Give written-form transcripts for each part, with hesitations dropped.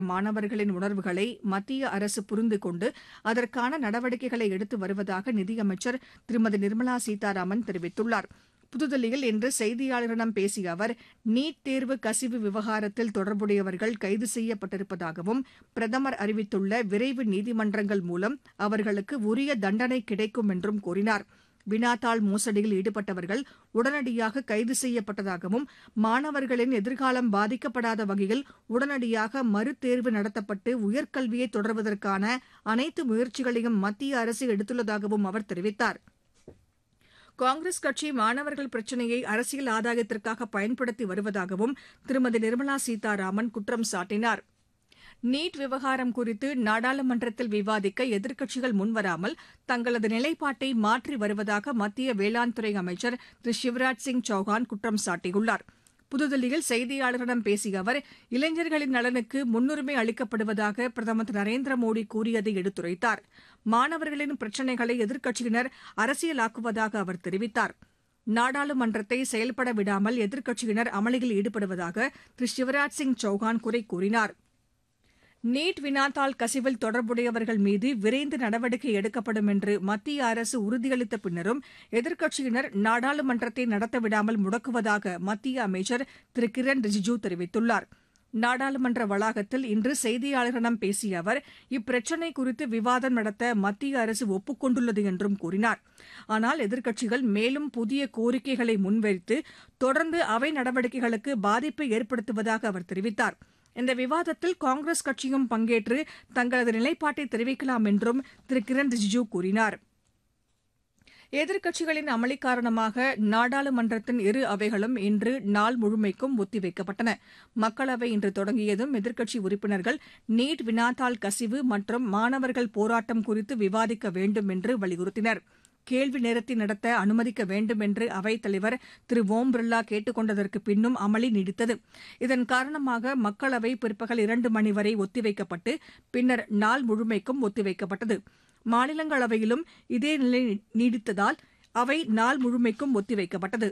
மாணவர்களின் உணர்வுகளை மத்திய அரசு புரிந்து கொண்டு அதற்கான நடவடிக்கைகளை எடுத்து வருவதாக நிதியமைச்சர் திருமதி நிர்மலா சீதாராமன் தெரிவித்துள்ளார். புதுதில்லியில் இன்று செய்தியாளர்களிடம் பேசிய அவர், நீட் தேர்வு கசிவு விவகாரத்தில் தொடர்புடையவர்கள் கைது செய்யப்பட்டிருப்பதாகவும் பிரதமர் அறிவித்துள்ள விரைவு நீதிமன்றங்கள் மூலம் அவர்களுக்கு உரிய தண்டனை கிடைக்கும் என்றும் கூறினார். வினாத்தாள் மோசடியில் ஈடுபட்டவர்கள் உடனடியாக கைது செய்யப்பட்டதாகவும் மாணவர்களின் எதிர்காலம் பாதிக்கப்படாத வகையில் உடனடியாக மறுதேர்வு நடத்தப்பட்டு உயர்கல்வியை தொடர்வதற்கான அனைத்து முயற்சிகளையும் மத்திய அரசு எடுத்துள்ளதாகவும் அவர் தெரிவித்தார். காங்கிரஸ் கட்சி மாணவர்கள் பிரச்சினையை அரசியல் ஆதாயத்திற்காக பயன்படுத்தி வருவதாகவும் திருமதி நிர்மலா சீதாராமன் குற்றம் சாட்டினார். நீட் விவகாரம் குறித்து நாடாளுமன்றத்தில் விவாதிக்க எதிர்க்கட்சிகள் முன்வராமல் தங்களது நிலைப்பாட்டை மாற்றி வருவதாக மத்திய வேளாண் துறை அமைச்சர் திரு சிவராஜ் சிங் சௌஹான் குற்றம் சாட்டியுள்ளார். புதுதில்லியில் செய்தியாளர்களிடம் பேசிய அவர், இளைஞர்களின் நலனுக்கு முன்னுரிமை அளிக்கப்படுவதாக பிரதமர் திரு நரேந்திர மோடி கூறியதை எடுத்துரைத்தார். மாணவர்களின் பிரச்சினைகளை எதிர்க்கட்சியினர் அரசியலாக்குவதாக அவர் தெரிவித்தார். நாடாளுமன்றத்தை செயல்பட விடாமல் எதிர்க்கட்சியினர் அமளியில் ஈடுபடுவதாக திரு சிவராஜ் சிங் சௌஹான் குறை கூறினார். நீட் வினாத்தாள் கசிவில் தொடர்புடையவர்கள் மீது விரைந்து நடவடிக்கை எடுக்கப்படும் என்று மத்திய அரசு உறுதியளித்த பின்னரும் எதிர்க்கட்சியினர் நாடாளுமன்றத்தை நடத்தவிடாமல் முடக்குவதாக மத்திய அமைச்சர் திரு கிரண் ரிஜிஜூ தெரிவித்துள்ளார். நாடாளுமன்ற வளாகத்தில் இன்று செய்தியாளர்களிடம் பேசிய அவர், இப்பிரச்சினை குறித்து விவாதம் நடத்த மத்திய அரசு ஒப்புக் கொண்டுள்ளது என்றும் கூறினார். ஆனால் எதிர்க்கட்சிகள் மேலும் புதிய கோரிக்கைகளை முன்வைத்து தொடர்ந்து அவை நடவடிக்கைகளுக்கு பாதிப்பை ஏற்படுத்துவதாக அவர் தெரிவித்தார். இந்த விவாதத்தில் காங்கிரஸ் கட்சியும் பங்கேற்று தங்களது நிலைப்பாட்டை தெரிவிக்கலாம் என்றும் திரு கிரண் ரிஜிஜூ கூறினார். எதிர்க்கட்சிகளின் அமளி காரணமாக நாடாளுமன்றத்தின் இரு அவைகளும் இன்று நாள் முழுமைக்கும் ஒத்திவைக்கப்பட்டன. மக்களவை இன்று தொடங்கியதும் எதிர்க்கட்சி உறுப்பினர்கள் நீட் வினாத்தாள் கசிவு மற்றும் மாணவர்கள் போராட்டம் குறித்து விவாதிக்க வேண்டும் என்று வலியுறுத்தினர். கேள்வி நேரத்தை நடத்த அனுமதிக்க வேண்டும் என்று அவைத் தலைவர் திரு ஓம் பிர்லா கேட்டுக் கொண்டதற்கு பின்னும் அமளி நீடித்தது. இதன் காரணமாக மக்களவை பிற்பகல் 2 மணி வரை ஒத்திவைக்கப்பட்டு பின்னர் நாள் முழுமைக்கும் ஒத்திவைக்கப்பட்டது. மாநிலங்களவையிலும் இதே நிலை நீடித்ததால் அவை நாள் முழுமைக்கும் ஒத்திவைக்கப்பட்டது.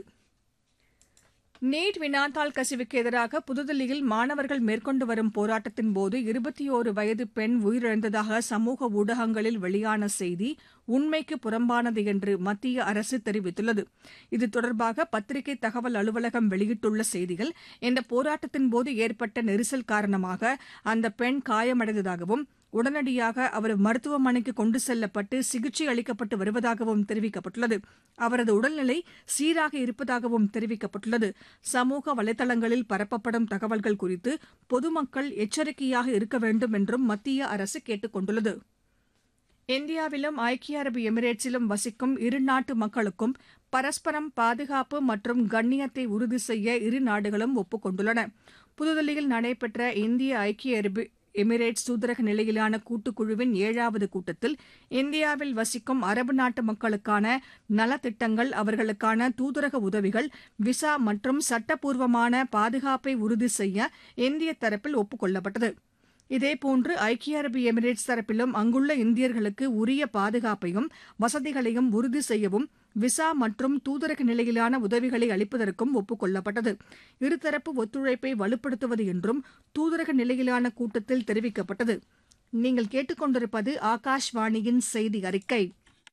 நீட் வினாத்தாள் கசிவுக்கு எதிராக புதுதில்லியில் மாணவர்கள் மேற்கொண்டு வரும் போராட்டத்தின்போது 21 வயது பெண் உயிரிழந்ததாக சமூக ஊடகங்களில் வெளியான செய்தி உண்மைக்கு புறம்பானது என்று மத்திய அரசு தெரிவித்துள்ளது. இது தொடர்பாக பத்திரிகை தகவல் அலுவலகம் வெளியிட்டுள்ள செய்தியில், இந்த போராட்டத்தின்போது ஏற்பட்ட நெரிசல் காரணமாக அந்த பெண் காயமடைந்ததாகவும் உடனடியாக அவர் மருத்துவமனைக்கு கொண்டு செல்லப்பட்டு சிகிச்சை அளிக்கப்பட்டு வருவதாகவும் தெரிவிக்கப்பட்டுள்ளது. அவரது உடல்நிலை சீராக இருப்பதாகவும் தெரிவிக்கப்பட்டுள்ளது. சமூக வலைதளங்களில் பரப்பப்படும் தகவல்கள் குறித்து பொதுமக்கள் எச்சரிக்கையாக இருக்க வேண்டும் என்றும் மத்திய அரசு கேட்டுக் கொண்டுள்ளது. இந்தியாவிலும் ஐக்கிய அரபு எமிரேட்ஸிலும் வசிக்கும் இரு நாட்டு மக்களுக்கும் பரஸ்பரம் பாதுகாப்பு மற்றும் கண்ணியத்தை உறுதி செய்ய இரு நாடுகளும் ஒப்புக் கொண்டுள்ளன. புதுதில்லியில் நடைபெற்ற இந்திய ஐக்கிய அரபு எமிரேட்ஸ் தூதரக நிலையிலான கூட்டுக்குழுவின் 7வது கூட்டத்தில் இந்தியாவில் வசிக்கும் அரபு நாட்டு மக்களுக்கான நலத்திட்டங்கள், அவர்களுக்கான தூதரக உதவிகள், விசா மற்றும் சட்டப்பூர்வமான பாதுகாப்பை உறுதி செய்ய இந்திய தரப்பில் ஒப்புக் கொள்ளப்பட்டது. இதேபோன்று ஐக்கிய அரபு எமிரேட்ஸ் தரப்பிலும் அங்குள்ள இந்தியர்களுக்கு உரிய பாதுகாப்பையும் வசதிகளையும் உறுதி செய்யவும் விசா மற்றும் தூதரக நிலையிலான உதவிகளை அளிப்பதற்கும் ஒப்புக் கொள்ளப்பட்டது. இருதரப்பு ஒத்துழைப்பை வலுப்படுத்துவது என்றும் தூதரக நிலையிலான கூட்டத்தில் தெரிவிக்கப்பட்டது. நீங்கள் கேட்டுக்கொண்டிருப்பது ஆகாஷ்வாணியின் செய்தி அறிக்கை.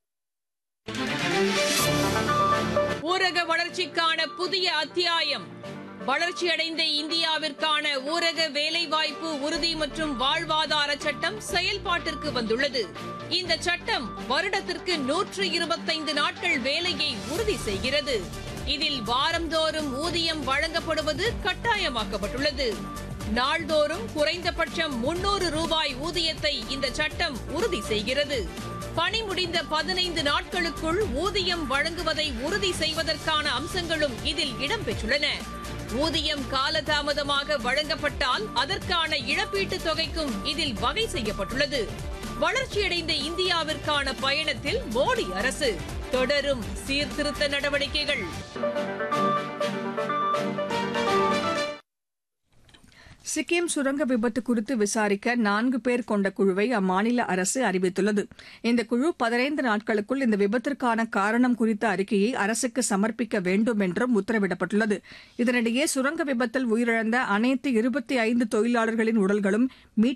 ஊரக வளர்ச்சிக்கான புதிய அத்தியாயம். வளர்ச்சியடைந்த இந்தியாவிற்கான ஊரக வேலைவாய்ப்பு உறுதி மற்றும் வாழ்வாதார சட்டம் செயல்பாட்டிற்கு வந்துள்ளது. இந்த சட்டம் வருடத்திற்கு 125 நாட்கள் வேலையை உறுதி செய்கிறது. இதில் வாரந்தோறும் ஊதியம் வழங்கப்படுவது கட்டாயமாக்கப்பட்டுள்ளது. நாள்தோறும் குறைந்தபட்சம் 300 ரூபாய் ஊதியத்தை இந்த சட்டம் உறுதி செய்கிறது. பணி முடிந்த 15 நாட்களுக்குள் ஊதியம் வழங்குவதை உறுதி செய்வதற்கான அம்சங்களும் இதில் இடம்பெற்றுள்ளன. ஊதியம் காலதாமதமாக வழங்கப்பட்டால் அதற்கான இழப்பீட்டுத் தொகைக்கும் இதில் வகை செய்யப்பட்டுள்ளது. வளர்ச்சியடைந்த இந்தியாவிற்கான பயணத்தில் மோடி அரசு தொடரும் சீர்திருத்த நடவடிக்கைகள். சிக்கிம் சுரங்க விபத்து குறித்து விசாரிக்க 4 பேர் கொண்ட குழுவை அம்மாநில அரசு அறிவித்துள்ளது. இந்த குழு 15 நாட்களுக்குள் இந்த விபத்திற்கான காரணம் குறித்த அறிக்கையை அரசுக்கு சமர்ப்பிக்க வேண்டும் என்றும் உத்தரவிடப்பட்டுள்ளது. இதனிடையே சுரங்க விபத்தில் உயிரிழந்த அனைத்து 25 தொழிலாளர்களின் உடல்களும்